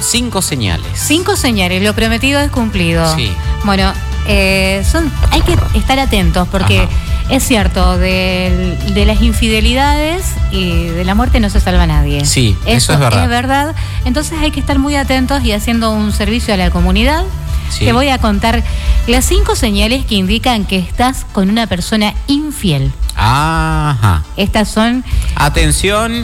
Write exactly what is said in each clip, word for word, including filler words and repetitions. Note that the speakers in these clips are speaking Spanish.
cinco señales. Cinco señales, lo prometido es cumplido. Sí. Bueno, eh, son, hay que estar atentos porque Ajá. es cierto, de, de las infidelidades y de la muerte no se salva nadie. Sí, eso, eso es verdad. Es verdad. Entonces hay que estar muy atentos y haciendo un servicio a la comunidad. Sí. Te voy a contar las cinco señales que indican que estás con una persona infiel. Ajá. Estas son... Atención,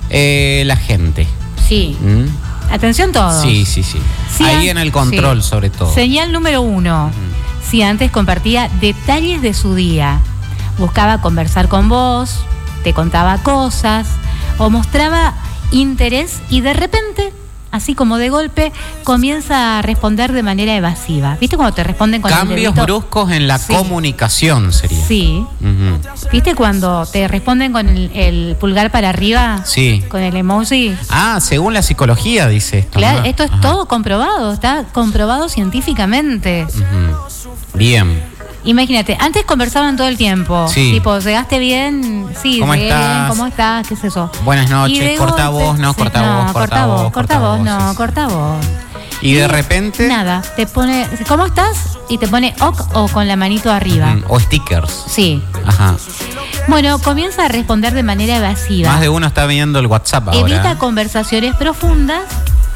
eh, la gente. Sí. ¿Mm? Atención todos. Sí, sí, sí. sí Ahí en el control, sí. sobre todo. Señal número uno. Mm. Si antes compartía detalles de su día, buscaba conversar con vos, te contaba cosas o mostraba interés y de repente... así como de golpe, comienza a responder de manera evasiva. ¿Viste cuando te responden con Cambios el dedito? bruscos en la sí. comunicación sería. Sí. Uh-huh. ¿Viste cuando te responden con el, el pulgar para arriba? Sí. Con el emoji. Ah, según la psicología dice esto. Claro, ¿no? esto es Ajá. todo comprobado, está comprobado científicamente. Uh-huh. Bien. Imagínate, antes conversaban todo el tiempo. Sí. Tipo, ¿llegaste bien? Sí, ¿Cómo llegué estás? bien. ¿Cómo estás? ¿Qué es eso? Buenas noches, corta voz, no, corta voz, corta voz. Corta voz, no, corta voz. Y de repente... Nada, te pone, ¿cómo estás? Y te pone ok o con la manito arriba. Uh-huh. O stickers. Sí. Ajá. Bueno, comienza a responder de manera evasiva. Más de uno está viendo el WhatsApp ahora. Evita conversaciones profundas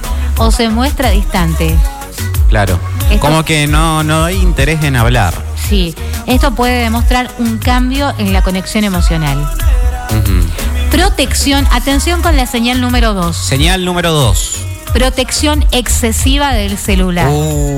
o se muestra distante. Claro. Esto, como que no, no hay interés en hablar. Sí. Esto puede demostrar un cambio en la conexión emocional. Uh-huh. Protección. Atención con la señal número dos. Señal número dos. Protección excesiva del celular.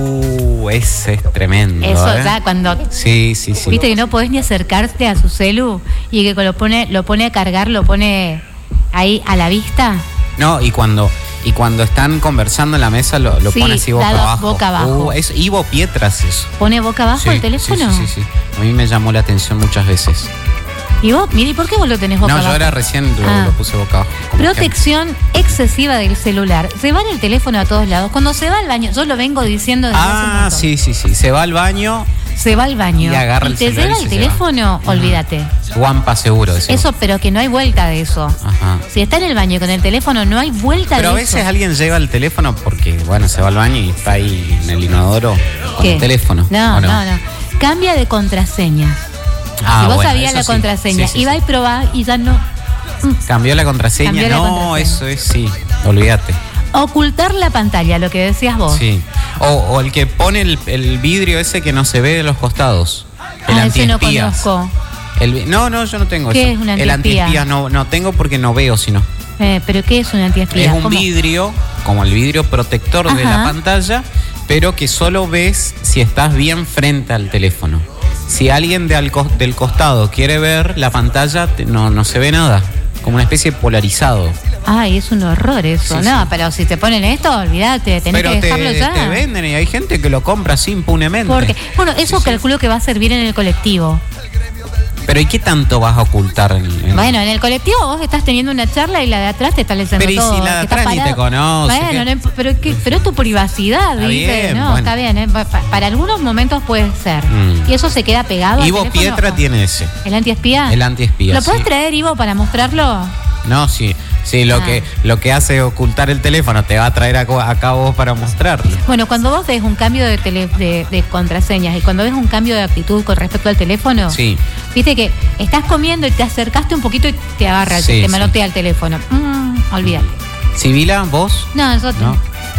Uh, ese es tremendo. Eso ¿eh? ya cuando... Sí, sí, sí. Viste que no podés ni acercarte a su celu y que lo pone, lo pone a cargar, lo pone ahí a la vista. No, y cuando... Y cuando están conversando en la mesa lo, lo sí, pone así boca abajo. boca abajo. Uh, es Ivo Pietras eso. ¿Pone boca abajo sí, el teléfono? Sí, sí, sí, sí. A mí me llamó la atención muchas veces. ¿Y vos? Mire, ¿por qué vos lo tenés boca no, abajo? No, yo era recién lo, ah. lo puse boca abajo. Protección que... excesiva del celular. Se va el teléfono a todos lados. Cuando se va al baño, yo lo vengo diciendo desde ah, hace un montón. sí, sí, sí. Se va al baño... Se va al baño y agarra el y te celular lleva y el se teléfono, va. Olvídate. Guampa seguro. Decimos. Eso, pero que no hay vuelta de eso. Ajá. Si está en el baño con el teléfono, no hay vuelta pero de eso. Pero a veces alguien lleva el teléfono porque, bueno, se va al baño y está ahí en el inodoro con ¿Qué? el teléfono. No, no, no, no. Cambia de contraseña. Ah, si vos bueno, sabías la sí. contraseña, sí, sí, iba sí. y probá y ya no. ¿Cambió la contraseña? Cambió la no, contraseña. Eso es, sí, olvídate. Ocultar la pantalla, lo que decías vos. Sí. O, o el que pone el, el vidrio ese que no se ve de los costados. El ah, ese no antiespías. conozco. El, no, no, yo no tengo ¿Qué eso. es un el antiespía? antiespías no, no tengo porque no veo, sino. Eh, ¿Pero qué es un antiespía? Es un ¿Cómo? vidrio, como el vidrio protector Ajá. de la pantalla, pero que solo ves si estás bien frente al teléfono. Si alguien de al, del costado quiere ver la pantalla, no, no se ve nada. Como una especie de polarizado. Ay, es un horror eso. Sí, no, sí. pero si te ponen esto, olvídate, tenés pero que te, dejarlo ya. te venden y hay gente que lo compra así impunemente. Porque, bueno, eso sí, calculo sí. que va a servir en el colectivo. Pero ¿y qué tanto vas a ocultar? En, en... Bueno, en el colectivo vos estás teniendo una charla y la de atrás te está leyendo pero todo. Pero y si la de atrás ni te conoce. Bueno, no, pero, ¿qué? pero es tu privacidad, está ¿viste? Bien, no, bueno. está bien. ¿eh? Pa, para algunos momentos puede ser. Mm. Y eso se queda pegado Ivo al teléfono. Pietra tiene ese. ¿El antiespía? El antiespía, ¿Lo puedes sí. traer, Ivo, para mostrarlo? No, sí. Sí, lo, ah. que, lo que hace ocultar el teléfono te va a traer acá, acá vos para mostrarlo. Bueno, cuando vos ves un cambio de, tele, de, de contraseñas y cuando ves un cambio de actitud con respecto al teléfono, sí. viste que estás comiendo y te acercaste un poquito y te agarra, sí, te sí. manotea el teléfono. Mm, olvídate. ¿Sibila, vos? No, yo no.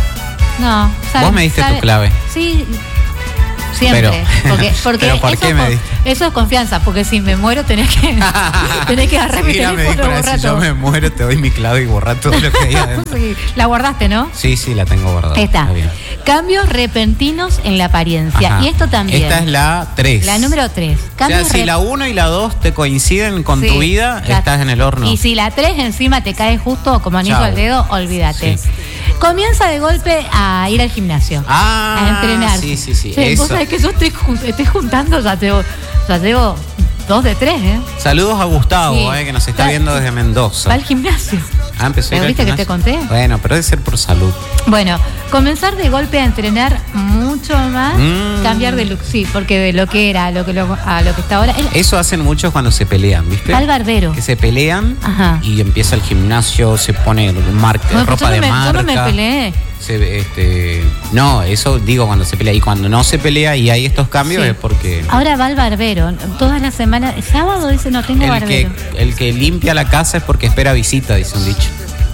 No, ¿sabes? Vos me diste ¿sabe? tu clave. Sí, siempre. Pero, porque porque pero ¿por eso, qué es, me diste? eso es confianza, porque si me muero tenés que tenés que agarrar mi Sibila teléfono me y dijo, borrar si yo todo. me muero te doy mi clave y borrar todo lo que hay adentro. Sí, la guardaste, ¿no? Sí, sí, la tengo guardada. Ahí está. Está bien. Cambios repentinos en la apariencia. Ajá. Y esto también. Esta es la tres. La número tres. O sea, si la uno y la dos te coinciden con sí, tu vida, la... estás en el horno. Y si la tres encima te cae justo como anillo Chau. al dedo, olvídate. Sí. Comienza de golpe a ir al gimnasio. Ah, a entrenar. sí, sí, sí. Sí, eso. vos sabés que yo estoy, estoy juntando, ya llevo, ya llevo dos de tres, ¿eh? Saludos a Gustavo, Sí. eh, que nos está Va- viendo desde Mendoza. Va al gimnasio. Ah, empezó a ir ¿Pero al viste que te gimnasio. conté? Bueno, pero debe ser por salud. Bueno, comenzar de golpe a entrenar mucho más, Mm. cambiar de look, sí, porque de lo que era a lo que, lo, a lo que está ahora. Es Eso hacen muchos cuando se pelean, ¿viste? al barbero. Que se pelean Ajá. y empieza el gimnasio, se pone marca, Bueno, ropa yo, no de me, marca. yo no me peleé. Se, este, no, eso digo cuando se pelea. Y cuando no se pelea y hay estos cambios Sí. es porque... Ahora va al barbero. Todas las semanas. El sábado dice no tengo El que, barbero. el que limpia la casa es porque espera visita, dice un dicho.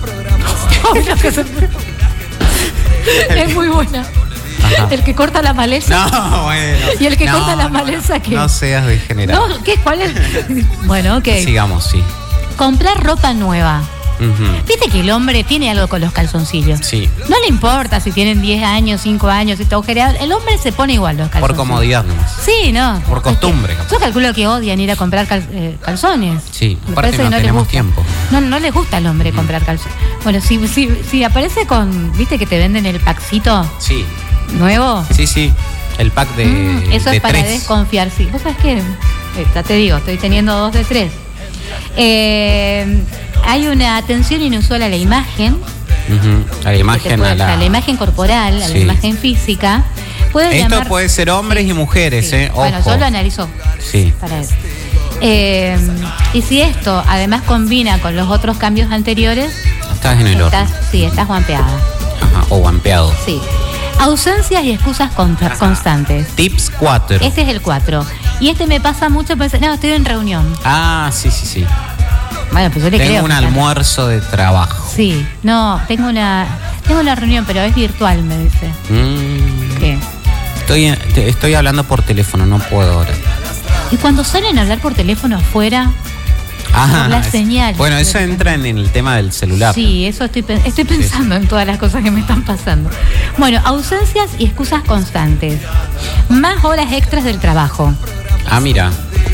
Es muy buena. Ajá. El que corta la maleza. No, bueno. Y el que No, corta la no, maleza, ¿qué? No seas degenerado. No, ¿qué? ¿Cuál es? Bueno, ok. Sigamos, sí. Comprar ropa nueva. Ujú. Viste que el hombre tiene algo con los calzoncillos. Sí. No le importa si tienen diez años, cinco años, si está agujereado. El hombre se pone igual los calzones. Por comodidad nomás. Sí, no. Por costumbre, Es que- capaz. Yo calculo que odian ir a comprar cal- eh, calzones. Sí, Me aparte parece no que les tenemos gusta. tiempo. No, no les gusta al hombre comprar calzones. Bueno, si, si, si aparece con, viste que te venden el packcito Sí, nuevo. sí, sí. El pack de, Mm, eso de es para tres. desconfiar, sí. ¿Vos sabés qué? Eh, ya te digo, estoy teniendo dos de tres. Eh, hay una atención inusual a la imagen. Ujú. A la que te imagen, puede- a la... a la imagen corporal, a la Sí. imagen física. Puede Esto llamar- puede ser hombres y mujeres, Sí. ¿eh? Bueno, Ojo. yo lo analizo Sí. para eso. Eh, y si esto además combina con los otros cambios anteriores, Estás en el horno. estás, sí, estás guampeada. Ajá, o guampeado. Sí. Ausencias y excusas con- constantes. Tips cuatro. Este es el cuatro. Y este me pasa mucho, pues, no, estoy en reunión. Ah, sí, sí, sí. Bueno, pues yo le Tengo creo. un fíjate. almuerzo de trabajo. Sí, no, tengo una tengo una reunión, pero es virtual, me dice. Mm. ¿Qué? Estoy, te- estoy hablando por teléfono, no puedo ahora. Y cuando salen a hablar por teléfono afuera, Ah, Por las es- señales. Bueno, eso entra en el tema del celular. sí, eso estoy, pen- estoy pensando en todas las cosas que me están pasando. Bueno, ausencias y excusas constantes. Más horas extras del trabajo. Ah, mira.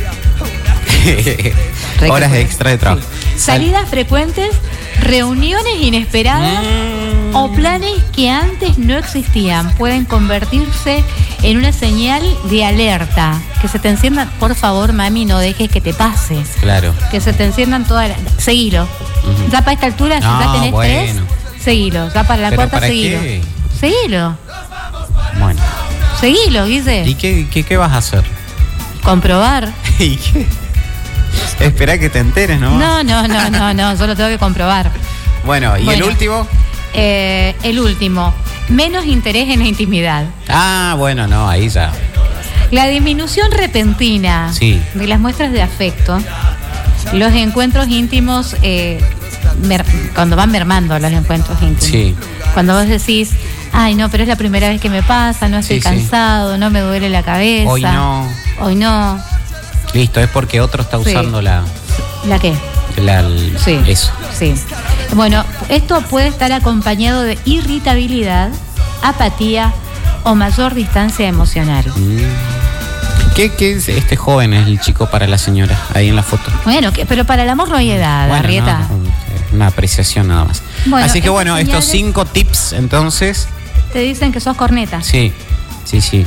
Re Horas que- extra de trabajo. Sí. Salidas frecuentes, reuniones inesperadas Mm. o planes que antes no existían. Pueden convertirse en una señal de alerta. Que se te enciendan, por favor, mami, no dejes que te pase. Claro. Que se te enciendan todas las... Seguilo. Ujú. Ya para esta altura, si No, ya tenés bueno. tres, seguilo. Ya para la ¿Pero cuarta, para seguilo. qué? Seguilo. Bueno. Seguilo, Guise. ¿Y qué, qué, qué vas a hacer? Comprobar. ¿Y qué? Espera que te enteres, ¿no? No, no, no, no, no. Yo lo tengo que comprobar. Bueno, ¿y el Bueno. último? Eh, el último. Menos interés en la intimidad. Ah, bueno, no, ahí ya. La disminución repentina Sí. de las muestras de afecto, los encuentros íntimos, eh, mer- cuando van mermando los encuentros íntimos. Sí. Cuando vos decís, ay no, pero es la primera vez que me pasa, no estoy Sí, sí. cansado, no me duele la cabeza. Hoy no. Hoy no. Listo, es porque otro está Sí. usando la, ¿La qué? la- el- Sí. eso. Sí. Bueno, esto puede estar acompañado de irritabilidad, apatía o mayor distancia emocional. Mm. ¿Qué, ¿Qué es este joven, es el chico para la señora, ahí en la foto? Bueno, que- pero para el amor no hay edad, Bueno, Arrieta. no, una apreciación nada más. Bueno, Así que estas bueno, estos señales- cinco tips, entonces, Te dicen que sos corneta. sí, sí, sí.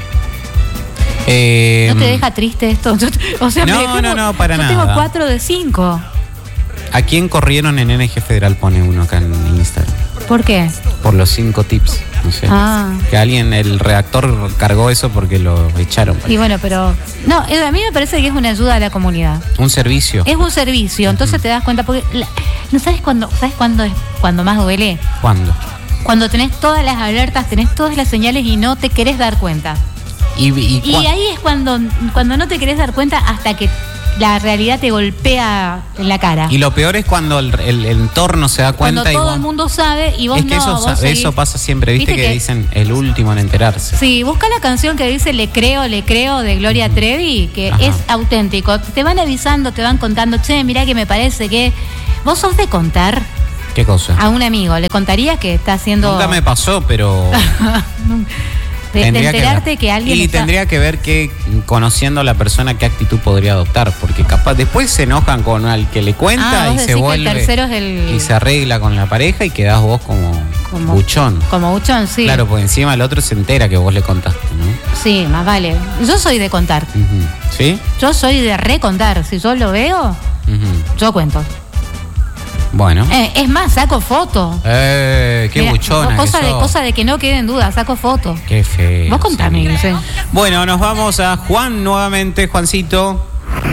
Eh, ¿No te deja triste esto? Yo- o sea, No, me- tengo- no, no, para yo nada. tengo cuatro de cinco. ¿A quién corrieron en N G Federal? Pone uno acá en Instagram. ¿Por qué? Por los cinco tips. No sé. Ah. Que alguien, el redactor cargó eso porque lo echaron. Y bueno, pero... No, eh, a mí me parece que es una ayuda a la comunidad. Un servicio. Es un servicio, entonces te das cuenta, porque... la- ¿No sabes cuándo, sabes cuándo es cuando más duele? ¿Cuándo? Cuando tenés todas las alertas, tenés todas las señales y no te querés dar cuenta. Y, y, Y cua- ahí es cuando, cuando no te querés dar cuenta hasta que la realidad te golpea en la cara. y lo peor es cuando el, el entorno se da Cuando cuenta y todo vos- el mundo sabe y vos es que no. eso, vos sa- seguís. eso pasa siempre, ¿viste? Viste que, que- dicen el último en enterarse. Sí, busca la canción que dice Le creo, le creo de Gloria Trevi, que Ajá. es auténtico. Te van avisando, te van contando, che, mirá que me parece que... ¿Vos sos de contar ¿Qué cosa? a un amigo? ¿Le contarías que está haciendo... Nunca me pasó, pero de, de tendría enterarte ver. que, alguien Y está... tendría que ver que, conociendo a la persona, qué actitud podría adoptar, porque capaz después se enojan con al que le cuenta Ah, vos y decís se que vuelve el tercero es el... y se arregla con la pareja y quedás vos como, Como- buchón. Como buchón, sí. Claro, porque encima el otro se entera que vos le contaste, ¿no? Sí, más vale. Yo soy de contar. Ujú. ¿Sí? Yo soy de recontar. Si yo lo veo, Ujú. yo cuento. Bueno. Eh, es más, saco foto. Eh, qué Mira, buchona cosa que de sos. cosa de que no quede en duda, saco foto. Qué feo. Vos contame, sí. Guille. Bueno, nos vamos a Juan nuevamente, Juancito.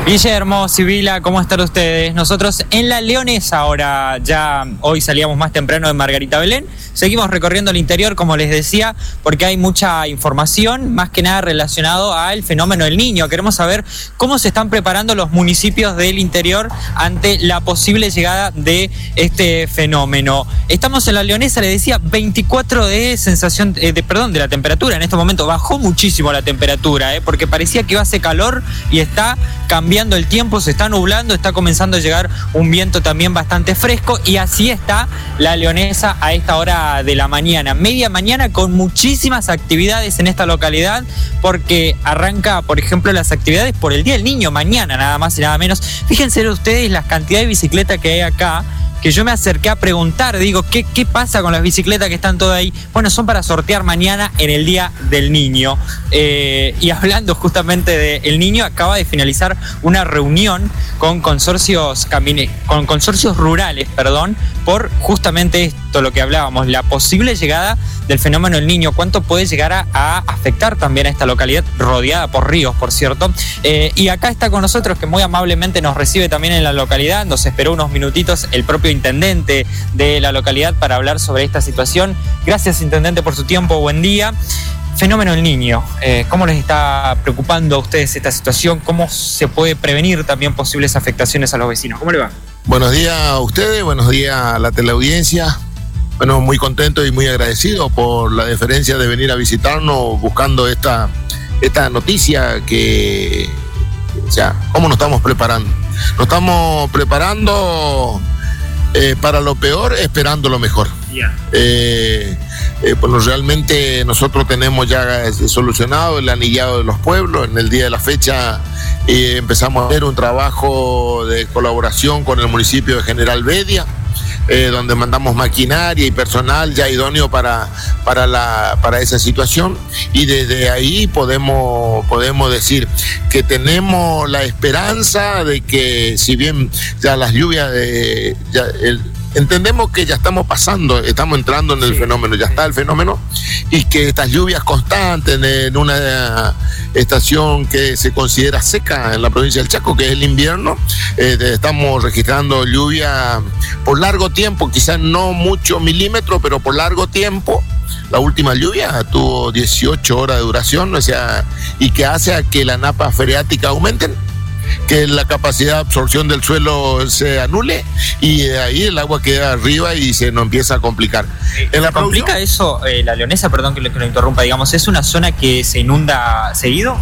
Guillermo, Sibila, ¿cómo están ustedes? Nosotros en La Leonesa ahora, ya hoy salíamos más temprano de Margarita Belén, seguimos recorriendo el interior, como les decía, porque hay mucha información, más que nada relacionado al fenómeno del Niño. Queremos saber cómo se están preparando los municipios del interior ante la posible llegada de este fenómeno. Estamos en La Leonesa, les decía, veinticuatro de sensación, eh, de, perdón, de la temperatura. En este momento bajó muchísimo la temperatura, eh, porque parecía que iba a hacer calor y está cambiando el tiempo, se está nublando, está comenzando a llegar un viento también bastante fresco y así está La Leonesa a esta hora de la mañana, media mañana, con muchísimas actividades en esta localidad, porque arranca, por ejemplo, las actividades por el Día del Niño, mañana nada más y nada menos. Fíjense ustedes las cantidades de bicicletas que hay acá, que yo me acerqué a preguntar, digo, ¿qué, qué pasa con las bicicletas que están todas ahí? Bueno, son para sortear mañana en el Día del Niño. Eh, y hablando justamente del niño, acaba de finalizar una reunión con consorcios, camine, con consorcios rurales, perdón, por justamente esto, lo que hablábamos, la posible llegada del fenómeno del Niño, cuánto puede llegar a, a afectar también a esta localidad rodeada por ríos, por cierto. Eh, y acá está con nosotros, que muy amablemente nos recibe también en la localidad, nos esperó unos minutitos el propio intendente de la localidad para hablar sobre esta situación. Gracias, intendente, por su tiempo, buen día. Fenómeno del Niño, eh, ¿cómo les está preocupando a ustedes esta situación? ¿Cómo se puede prevenir también posibles afectaciones a los vecinos? ¿Cómo le va? Buenos días a ustedes, buenos días a la teleaudiencia. Bueno, muy contento y muy agradecido por la deferencia de venir a visitarnos buscando esta, esta noticia que, o sea, ¿cómo nos estamos preparando? Nos estamos preparando eh, para lo peor, esperando lo mejor. Yeah. Eh, eh, bueno, realmente nosotros tenemos ya solucionado el anillado de los pueblos. En el día de la fecha eh, empezamos a hacer un trabajo de colaboración con el municipio de General Bedia, eh, donde mandamos maquinaria y personal ya idóneo para, para, la, para esa situación, y desde ahí podemos, podemos decir que tenemos la esperanza de que, si bien ya las lluvias de... Ya el, entendemos que ya estamos pasando, estamos entrando en el sí. fenómeno, ya está el fenómeno, y que estas lluvias constantes en una estación que se considera seca en la provincia del Chaco, que es el invierno, eh, estamos registrando lluvia por largo tiempo, quizás no muchos milímetros, pero por largo tiempo. La última lluvia tuvo dieciocho horas de duración, o sea, y que hace a que la napa freática aumenten, que la capacidad de absorción del suelo se anule, y de ahí el agua queda arriba y se nos empieza a complicar. ¿En la complica eso, eh, La Leonesa, perdón que lo, que lo interrumpa, digamos, es una zona que se inunda seguido?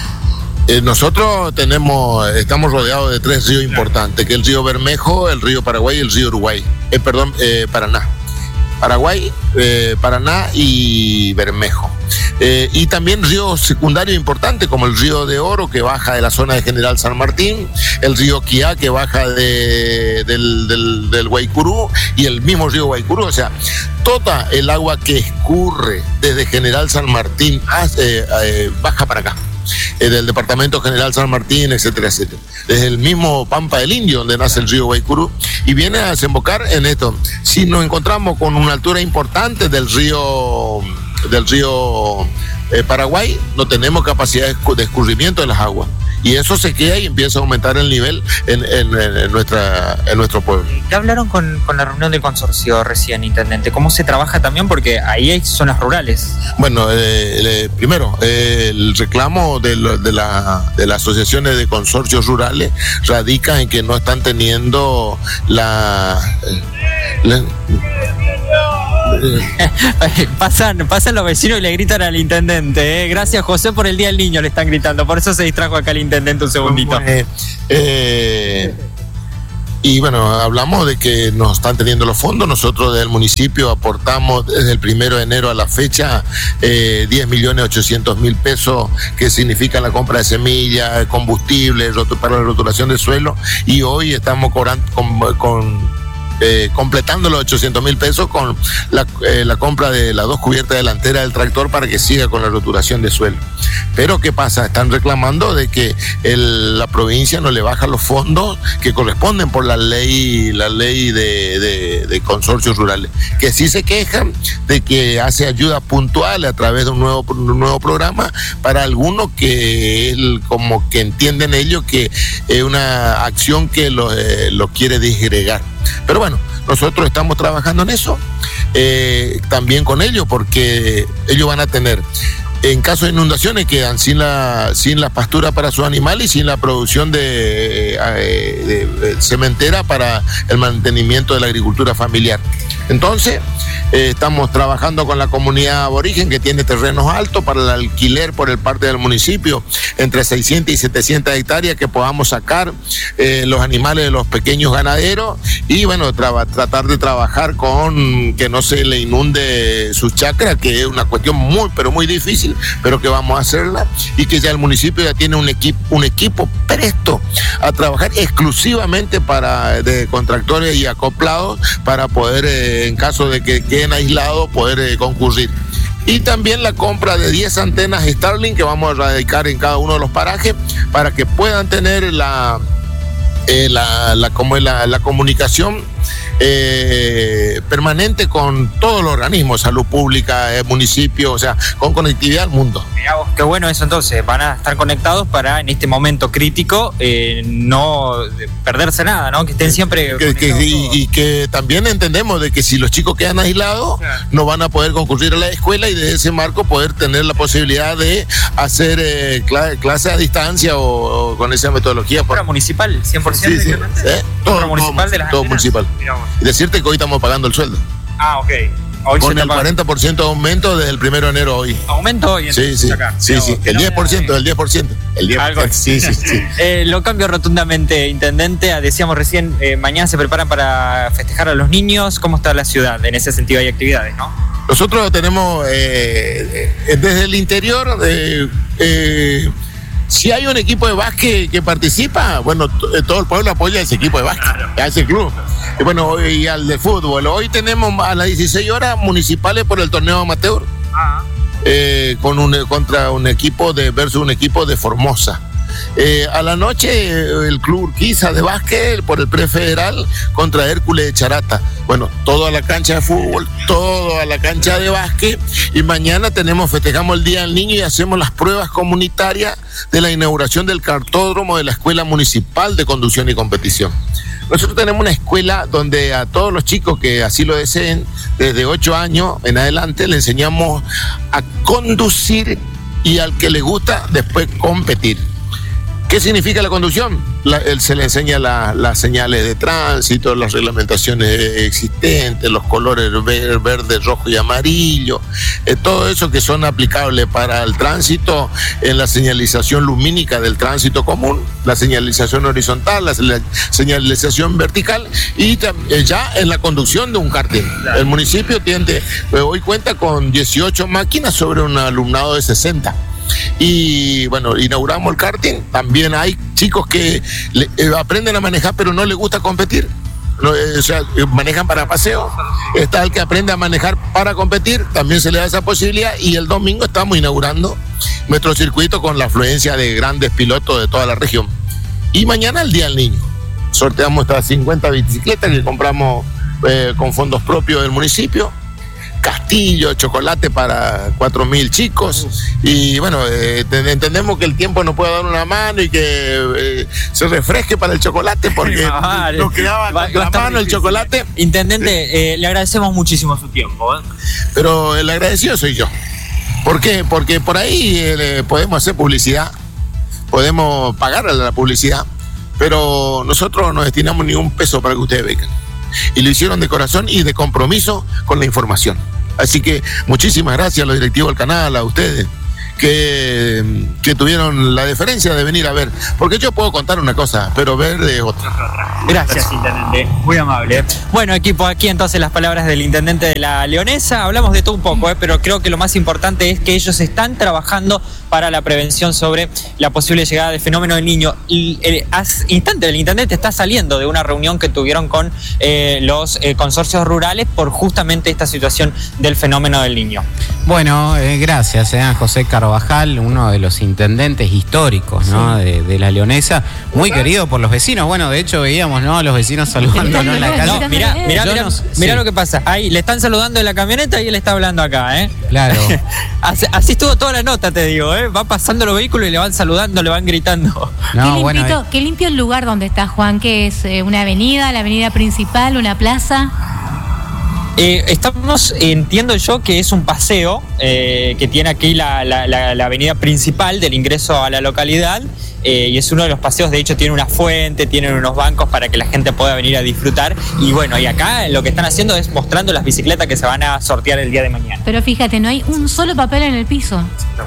Eh, nosotros tenemos, estamos rodeados de tres ríos importantes, que es el río Bermejo, el río Paraguay y el río Uruguay, eh, perdón, eh, Paraná. Paraguay, eh, Paraná y Bermejo. Eh, y también ríos secundarios importantes como el río de Oro, que baja de la zona de General San Martín, el río Quiá, que baja de, del, del, del Guaycurú, y el mismo río Guaycurú. O sea, toda el agua que escurre desde General San Martín hacia, eh, eh, baja para acá, eh, del departamento General San Martín, etcétera, etcétera. Desde el mismo Pampa del Indio, donde nace el río Guaycurú, y viene a desembocar en esto. Si nos encontramos con una altura importante del río del río eh, Paraguay, no tenemos capacidad de escurrimiento de las aguas, y eso se queda y empieza a aumentar el nivel en, en, en, nuestra, en nuestro pueblo. ¿Qué hablaron con, con la reunión del consorcio recién, intendente? ¿Cómo se trabaja también? Porque ahí hay zonas rurales. Bueno, eh, eh, primero, eh, el reclamo de, lo, de, la, de las asociaciones de consorcios rurales radica en que no están teniendo la... la pasan, pasan los vecinos y le gritan al intendente, ¿eh? Gracias, José, por el Día del Niño, le están gritando, por eso se distrajo acá el intendente un segundito. Eh, eh, y bueno, hablamos de que nos están teniendo los fondos. Nosotros del municipio aportamos desde el primero de enero a la fecha eh, diez millones ochocientos mil pesos, que significa la compra de semillas, combustible para la rotulación del suelo, y hoy estamos cobrando con, con eh, completando los ochocientos mil pesos con la, eh, la compra de las dos cubiertas delanteras del tractor para que siga con la roturación de suelo. Pero ¿qué pasa? Están reclamando de que el, la provincia no le baja los fondos que corresponden por la ley, la ley de, de, de consorcios rurales, que sí se quejan de que hace ayudas puntuales a través de un nuevo, un nuevo programa para algunos que el, como que entienden ellos que es una acción que lo, eh, lo quiere disgregar. Pero bueno, nosotros estamos trabajando en eso, eh, también con ellos, porque ellos van a tener, en caso de inundaciones, quedan sin la, sin la pastura para sus animales y sin la producción de, de, de cementera para el mantenimiento de la agricultura familiar. Entonces, eh, estamos trabajando con la comunidad aborigen que tiene terrenos altos para el alquiler por el parte del municipio, entre seiscientas y setecientas hectáreas, que podamos sacar eh, los animales de los pequeños ganaderos y, bueno, tra- tratar de trabajar con que no se le inunde sus chacras, que es una cuestión muy, pero muy difícil, pero que vamos a hacerla, y que ya el municipio ya tiene un equipo, un equipo presto a trabajar exclusivamente para de contractores y acoplados para poder, eh, en caso de que queden aislados, poder eh, concurrir. Y también la compra de diez antenas Starlink que vamos a radicar en cada uno de los parajes para que puedan tener la, eh, la, la, como la, la comunicación eh, permanente con todos los organismos, salud pública, eh, municipio, o sea, con conectividad al mundo. Mirá vos, qué bueno eso. Entonces van a estar conectados para en este momento crítico eh, no perderse nada, ¿no? Que estén siempre que, que, y, y que también entendemos de que si los chicos quedan aislados, claro, no van a poder concurrir a la escuela, y desde ese marco poder tener la posibilidad de hacer eh, clases clase a distancia o, o con esa metodología. ¿Por municipal? ¿cien por ciento? Sí, sí. ¿Eh? Todo, municipal todo, de las todo municipal. Y decirte que hoy estamos pagando el sueldo. Ah, ok. Hoy con el cuarenta por ciento de aumento desde el primero de enero hoy. ¿Aumento hoy? Sí, sí, acá. sí, sí. El diez por ciento, el diez por ciento. El diez por ciento. Algo. Sí, sí, sí. eh, lo cambio rotundamente, intendente. Decíamos recién, eh, mañana se preparan para festejar a los niños. ¿Cómo está la ciudad? En ese sentido hay actividades, ¿no? Nosotros tenemos eh, eh, desde el interior, eh, eh, si hay un equipo de básquet que participa, bueno, t- todo el pueblo apoya a ese equipo de básquet, claro, a ese club. Y bueno, y al de fútbol. Hoy tenemos a las dieciséis horas municipales por el torneo amateur, ah. eh, con un, contra un equipo de versus un equipo de Formosa. Eh, a la noche el club Urquiza de básquet por el prefederal contra Hércules de Charata. Bueno, todo a la cancha de fútbol, todo a la cancha de básquet, y mañana tenemos, festejamos el Día del Niño y hacemos las pruebas comunitarias de la inauguración del cartódromo de la Escuela Municipal de Conducción y Competición. Nosotros tenemos una escuela donde a todos los chicos que así lo deseen, desde ocho años en adelante, le enseñamos a conducir y al que le gusta después competir. ¿Qué significa la conducción? La, él se le enseña la, las señales de tránsito, las reglamentaciones existentes, los colores ver, verde, rojo y amarillo, eh, todo eso que son aplicables para el tránsito en la señalización lumínica del tránsito común, la señalización horizontal, la señalización vertical, y eh, ya en la conducción de un karting. El municipio tiene, eh, hoy cuenta con dieciocho máquinas sobre un alumnado de sesenta. Y bueno, inauguramos el karting. También hay chicos que le, eh, aprenden a manejar pero no les gusta competir, no, eh, o sea, manejan para paseo. Está el que aprende a manejar para competir, también se le da esa posibilidad. Y el domingo estamos inaugurando nuestro circuito con la afluencia de grandes pilotos de toda la región. Y mañana el Día del Niño sorteamos estas cincuenta bicicletas que compramos eh, con fondos propios del municipio, castillo, chocolate para cuatro mil chicos. Y bueno, eh, entendemos que el tiempo nos puede dar una mano y que eh, se refresque para el chocolate, porque vale, nos quedaba con la mano el chocolate. Intendente, eh, le agradecemos muchísimo su tiempo, ¿eh? Pero el agradecido soy yo. ¿Por qué? Porque por ahí eh, podemos hacer publicidad, podemos pagar a la publicidad, pero nosotros no destinamos ni un peso para que ustedes vengan. Y lo hicieron de corazón y de compromiso con la información. Así que muchísimas gracias a los directivos del canal, a ustedes, que, que tuvieron la deferencia de venir a ver. Porque yo puedo contar una cosa, pero ver es otra. Gracias, intendente. Muy amable. Bueno, equipo, aquí entonces las palabras del intendente de La Leonesa. Hablamos de todo un poco, ¿eh? Pero creo que lo más importante es que ellos están trabajando para la prevención sobre la posible llegada del fenómeno del niño. Y el instante, el intendente está saliendo de una reunión que tuvieron con eh, los eh, consorcios rurales por justamente esta situación del fenómeno del niño. Bueno, eh, gracias eh, a José Carvajal, uno de los intendentes históricos, ¿no? Sí. de, de La Leonesa, muy querido por los vecinos. Bueno, de hecho veíamos, ¿no? A los vecinos saludándonos en la calle. No, mirá, mirá, Yo mirá, no sé, mirá sí. lo que pasa. Ahí le están saludando en la camioneta y él está hablando acá, ¿eh? Claro. así, así estuvo toda la nota, te digo, ¿eh? Va pasando los vehículos y le van saludando, le van gritando. No, qué, bueno, limpito, eh, qué limpio el lugar donde está Juan, que es eh, una avenida, la avenida principal, una plaza. Eh, estamos, entiendo yo que es un paseo eh, que tiene aquí la, la, la, la avenida principal del ingreso a la localidad eh, y es uno de los paseos, de hecho tiene una fuente, tienen unos bancos para que la gente pueda venir a disfrutar y bueno, y acá lo que están haciendo es mostrando las bicicletas que se van a sortear el día de mañana. Pero fíjate, no hay un solo papel en el piso.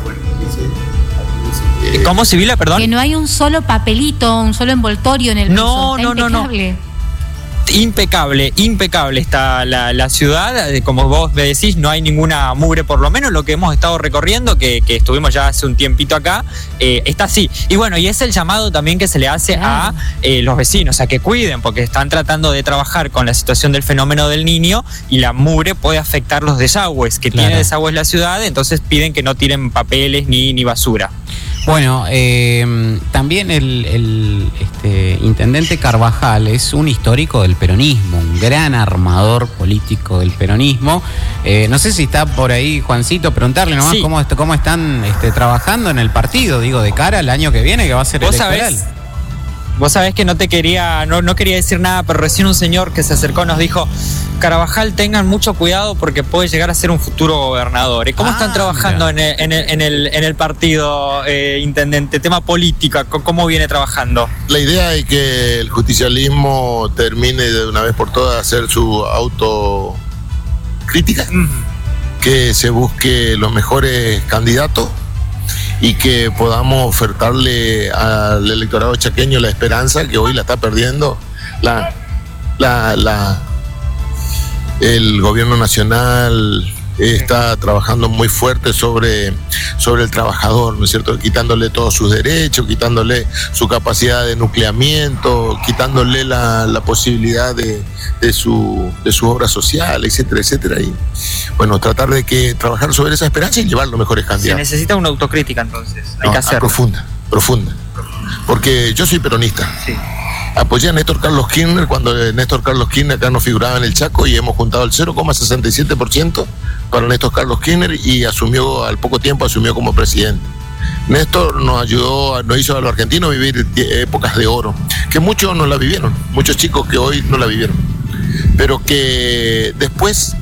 ¿Cómo, Sibila, perdón? Que no hay un solo papelito, un solo envoltorio en el piso. No, Está no, no, no. impecable. Impecable, impecable está la, la ciudad, como vos me decís, no hay ninguna mugre, por lo menos lo que hemos estado recorriendo, que, que estuvimos ya hace un tiempito acá, eh, está así. Y bueno, y es el llamado también que se le hace Claro. a eh, los vecinos, a que cuiden, porque están tratando de trabajar con la situación del fenómeno del niño y la mugre puede afectar los desagües, que Claro. tiene desagües la ciudad, entonces piden que no tiren papeles ni, ni basura. Bueno, eh, también el, el este, intendente Carvajal es un histórico del peronismo, un gran armador político del peronismo. Eh, no sé si está por ahí, Juancito, preguntarle nomás Sí. cómo, est- cómo están este, trabajando en el partido, digo, de cara al año que viene, que va a ser ¿Vos electoral. sabés? Vos sabés que no te quería, no, no quería decir nada, pero recién un señor que se acercó nos dijo: Carvajal, tengan mucho cuidado porque puede llegar a ser un futuro gobernador. ¿Y cómo Ah, están trabajando en el, en, el, en, el, en el partido, eh, intendente? Tema política, ¿cómo viene trabajando? La idea es que el justicialismo termine de una vez por todas a hacer su autocrítica, que se busque los mejores candidatos y que podamos ofertarle al electorado chaqueño la esperanza que hoy la está perdiendo la, la, la, el gobierno nacional. Está trabajando muy fuerte sobre, sobre el trabajador, ¿no es cierto? Quitándole todos sus derechos, quitándole su capacidad de nucleamiento, quitándole la, la posibilidad de, de, su, de su obra social, etcétera, etcétera. Y bueno, tratar de que trabajar sobre esa esperanza y llevar los mejores Se candidatos. necesita una autocrítica entonces, hay No, que a hacerlo. profunda, profunda. Porque yo soy peronista. Sí. Apoyé a Néstor Carlos Kirchner cuando Néstor Carlos Kirchner acá no figuraba en el Chaco y hemos juntado el cero coma sesenta y siete por ciento para Néstor Carlos Kirchner y asumió, al poco tiempo asumió como presidente. Néstor nos ayudó, nos hizo a los argentinos vivir épocas de oro, que muchos no la vivieron, muchos chicos que hoy no la vivieron, pero que después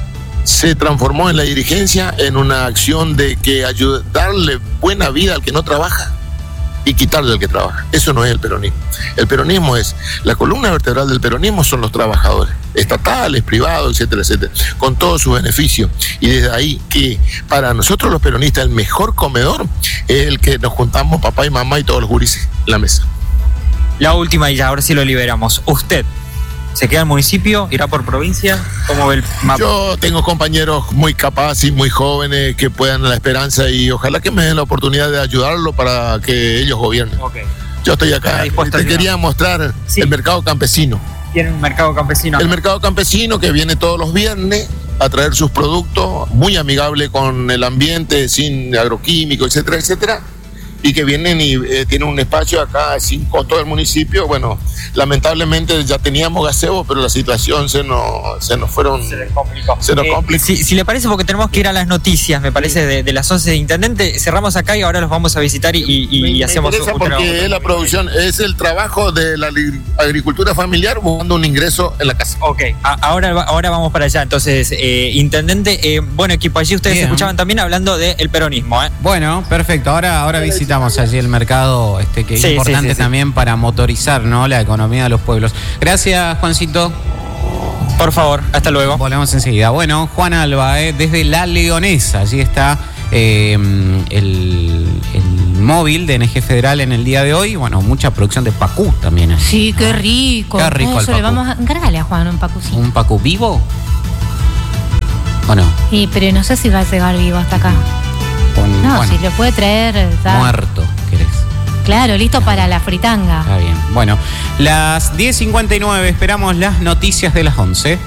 se transformó en la dirigencia en una acción de que ayuda, darle buena vida al que no trabaja y quitarle al que trabaja. Eso no es el peronismo. El peronismo es, la columna vertebral del peronismo son los trabajadores, estatales, privados, etcétera, etcétera, con todos sus beneficios. Y desde ahí que para nosotros los peronistas el mejor comedor es el que nos juntamos papá y mamá y todos los gurises en la mesa. La última y ya, ahora sí lo liberamos. ¿Usted se queda en el municipio? ¿Irá por provincia? ¿Cómo ve el mapa? Yo tengo compañeros muy capaces y muy jóvenes que puedan la esperanza y ojalá que me den la oportunidad de ayudarlo para que ellos gobiernen. Ok. Yo estoy acá. Está dispuesto a Te ayudar. quería mostrar Sí. el mercado campesino. Tienen un mercado campesino. El mercado campesino que viene todos los viernes a traer sus productos, muy amigable con el ambiente, sin agroquímicos, etcétera, etcétera. Y que vienen y eh, tienen un espacio acá sin, con todo el municipio. Bueno, lamentablemente ya teníamos gazebo, pero la situación se nos, se nos fueron. Se les complicó. Se nos Eh, complicó. si, si le parece, porque tenemos que ir a las noticias, me parece, de, de las once de Intendente, cerramos acá y ahora los vamos a visitar y, y- y Me hacemos interesa otra- porque otra- es la producción, es el trabajo de la li- agricultura familiar buscando un ingreso en la casa. Ok, a- ahora, va- ahora vamos para allá. Entonces, eh, Intendente, eh, bueno, equipo, allí ustedes Bien. escuchaban también hablando del peronismo, ¿eh? Bueno, perfecto. Ahora, ahora visitamos allí el mercado, este, que es Sí, sí, importante sí, sí. también para motorizar, ¿no?, la economía de los pueblos. Gracias, Juancito. Por favor, hasta luego. Volvemos enseguida. Bueno, Juan Alba, eh, desde La Leonesa, allí está eh, el, el móvil de N G Federal en el día de hoy. Bueno, mucha producción de pacú también. Así, Sí, qué ¿no? rico. Qué rico el Eso le pacú. vamos a encargarle a Juan un pacucito. ¿Un pacú vivo? ¿O no? Sí, pero no sé si va a llegar vivo hasta acá. Con, No, bueno, si le puede traer. está- muerto, ¿querés? Claro, listo para la fritanga. Está bien. Bueno, las diez cincuenta y nueve, esperamos las noticias de las once.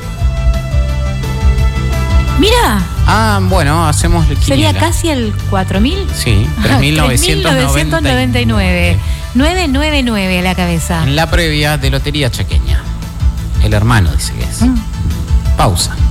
Mira, Ah, bueno, hacemos el sería quiniela. casi el cuatro mil. Sí, tres mil novecientos noventa y nueve. nueve noventa y nueve a la cabeza. En la previa de Lotería Chaqueña. El hermano dice que es. Mm. Pausa.